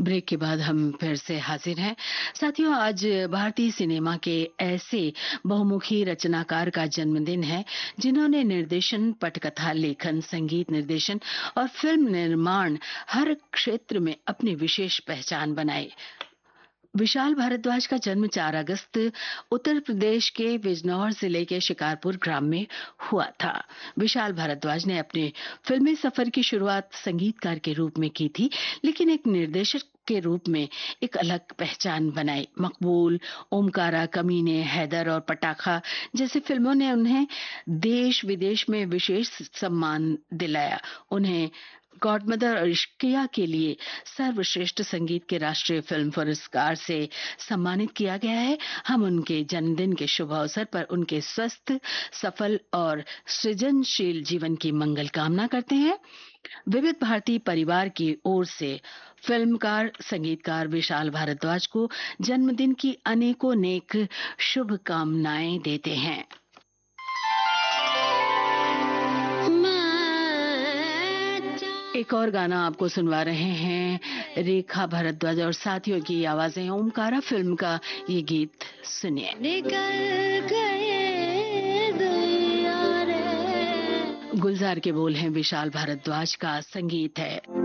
Break के बाद हम फिर से हाजिर हैं। साथियों, आज भारतीय सिनेमा के ऐसे बहुमुखी रचनाकार का जन्मदिन है जिन्होंने निर्देशन, पटकथा लेखन, संगीत निर्देशन और फिल्म निर्माण हर क्षेत्र में अपनी विशेष पहचान बनाई। विशाल भारद्वाज का जन्म 4 अगस्त उत्तर प्रदेश के बिजनौर जिले के शिकारपुर ग्राम में हुआ था। विशाल भारद्वाज ने अपने फिल्मी सफर की शुरुआत संगीतकार के रूप में की थी, लेकिन एक निर्देशक के रूप में एक अलग पहचान बनाई। मकबूल, ओमकारा, कमीने, हैदर और पटाखा जैसी फिल्मों ने उन्हें देश विदेश में विशेष सम्मान दिलाया। उन्हें गॉडमदर और इश्किया के लिए सर्वश्रेष्ठ संगीत के राष्ट्रीय फिल्म पुरस्कार से सम्मानित किया गया है। हम उनके जन्मदिन के शुभ अवसर पर उनके स्वस्थ, सफल और सृजनशील जीवन की मंगल कामना करते हैं। विविध भारती परिवार की ओर से फिल्मकार, संगीतकार विशाल भारद्वाज को जन्मदिन की अनेकों नेक शुभकामनाएं देते हैं। एक और गाना आपको सुनवा रहे हैं रेखा भारद्वाज और साथियों की आवाजें। ओमकारा फिल्म का ये गीत सुनिए। निकल गए दुनिया रे। गुलजार के बोल हैं, विशाल भारद्वाज का संगीत है।